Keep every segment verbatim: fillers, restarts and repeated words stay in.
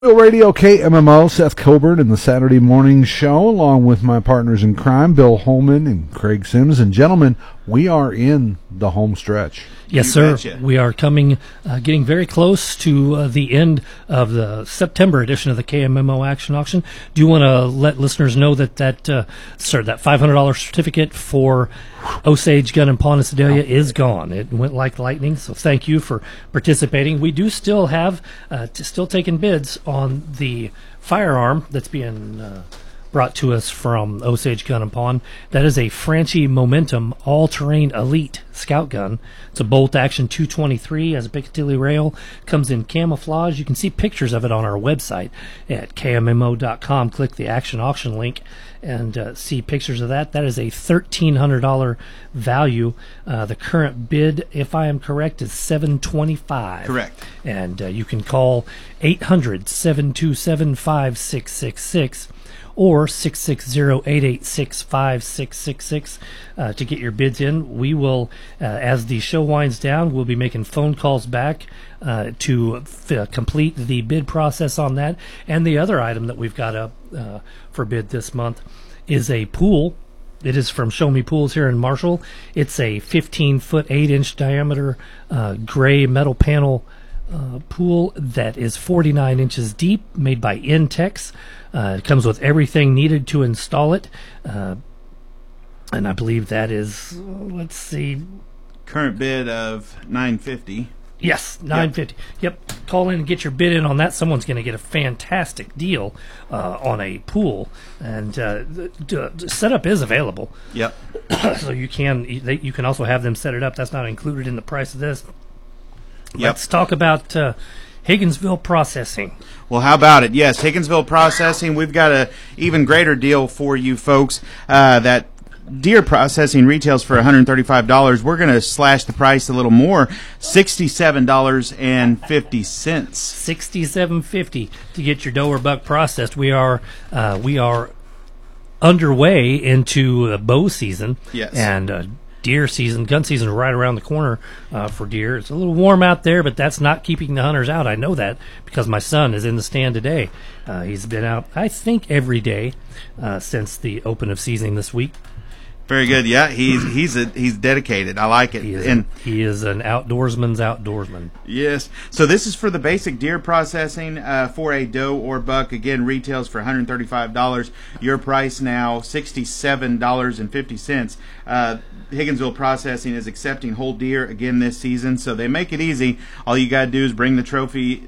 Radio K M M O, Seth Coburn in the Saturday Morning Show, along with my partners in crime, Bill Holman and Craig Sims. And gentlemen, we are in the home stretch. Yes, You sir. betcha. We are coming, uh, getting very close to uh, the end of the September edition of the K M M O Action Auction. Do you want to let listeners know that that uh, sir, that five hundred dollars certificate for Osage Gun and Pawn in Sedalia is gone? It went like lightning. So thank you for participating. We do still have, uh, t- still taking bids on the firearm that's being uh, brought to us from Osage Gun and Pawn. That is a Franchi Momentum all-terrain elite scout gun. It's a bolt-action two twenty-three, has a Picatinny rail, comes in camouflage. You can see pictures of it on our website at K M M O dot com. Click the Action Auction link and uh, see pictures of that. That is a thirteen hundred dollars value. Uh, the current bid, if I am correct, is seven hundred twenty-five dollars. Correct. And uh, you can call eight hundred, seven two seven, five six six six or six six zero, eight eight six, five six six six uh, to get your bids in. We will, uh, as the show winds down, we'll be making phone calls back uh, to f- uh, complete the bid process on that. And the other item that we've got up uh, for bid this month is a pool. It is from Show Me Pools here in Marshall. It's a fifteen foot, eight inch diameter uh, gray metal panel Uh, pool that is forty-nine inches deep, made by Intex. Uh, it comes with everything needed to install it. Uh, and I believe that is, uh, let's see, Current bid of nine fifty. yes, nine fifty. Yep. Call in and get your bid in on that. Someone's going to get a fantastic deal uh, on a pool. And uh, the, the the setup is available. Yep. So you can they, you can also have them set it up. That's not included in the price of this. Yep. Let's talk about uh, Higginsville Processing. Well, how about it? Yes, Higginsville Processing. We've got a even greater deal for you folks. Uh, that deer processing retails for one hundred thirty-five dollars. We're going to slash the price a little more, sixty-seven dollars and fifty cents. sixty-seven fifty to get your doe or buck processed. We are uh, we are underway into uh, bow season. Yes. And uh, deer season, gun season, is right around the corner uh, for deer. It's a little warm out there, but that's not keeping the hunters out. I know that because my son is in the stand today. Uh, he's been out, I think, every day uh, since the open of season this week. Very good. Yeah, he's he's a, he's dedicated. I like it. He is, And he is an outdoorsman's outdoorsman. yes. So this is for the basic deer processing uh, for a doe or buck. Again, retails for one hundred thirty-five dollars. Your price now, sixty-seven dollars and fifty cents. Uh, Higginsville Processing is accepting whole deer again this season, so they make it easy. All you got to do is bring the trophy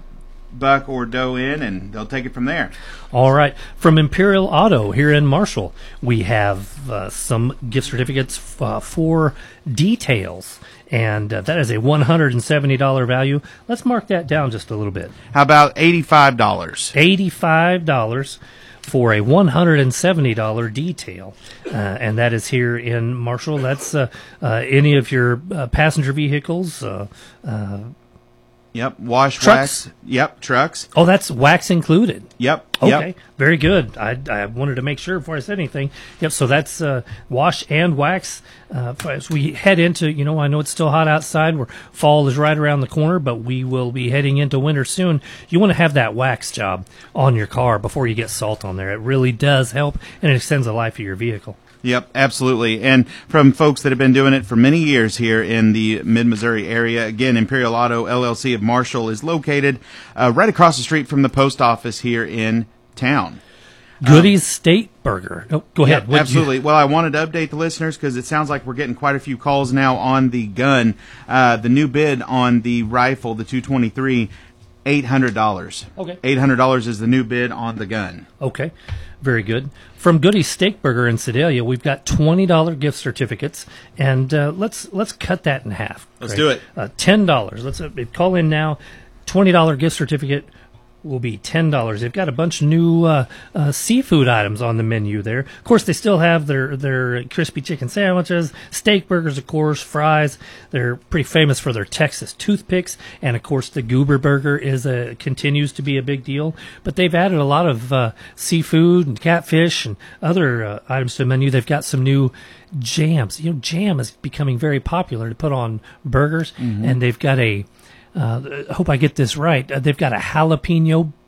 buck or doe in, and they'll take it from there. All right. From Imperial Auto here in Marshall, we have uh, some gift certificates f- uh, for details, and uh, that is a one hundred seventy dollars value. Let's mark that down just a little bit. How about eighty-five dollars? eighty-five dollars for a one hundred seventy dollars detail, uh, and that is here in Marshall. That's uh, uh, any of your uh, passenger vehicles. Uh, uh, Yep. Wash, Trucks? wax. Yep. Trucks. oh, that's wax included. Yep. Okay, Yep. very good. I, I wanted to make sure before I said anything. Yep, so that's uh, wash and wax. Uh, as we head into, you know, I know it's still hot outside. Where fall is right around the corner, but we will be heading into winter soon. You want to have that wax job on your car before you get salt on there. It really does help, and it extends the life of your vehicle. Yep, absolutely. And from folks that have been doing it for many years here in the mid-Missouri area, again, Imperial Auto L L C of Marshall is located uh, right across the street from the post office here in town. Goody's State Burger. Oh, go ahead. Yep, What'd you- absolutely. Well, I wanted to update the listeners because it sounds like we're getting quite a few calls now on the gun. Uh, the new bid on the rifle, the two twenty-three, eight hundred dollars. Okay. eight hundred dollars is the new bid on the gun. Okay, very good. From Goody's Steakburger in Sedalia, we've got twenty dollars gift certificates, and uh, let's let's cut that in half. Let's Craig. do it. Uh, ten dollars. Let's uh, call in now. Twenty dollars gift certificate will be ten dollars. They've got a bunch of new uh, uh, seafood items on the menu there. Of course, they still have their, their crispy chicken sandwiches, steak burgers, of course, fries. They're pretty famous for their Texas toothpicks, and of course, the Goober Burger is a continues to be a big deal. But they've added a lot of uh, seafood and catfish and other uh, items to the menu. They've got some new jams. You know, jam is becoming very popular to put on burgers, mm-hmm. and they've got a Uh, I hope I get this right. Uh, they've got a jalapeno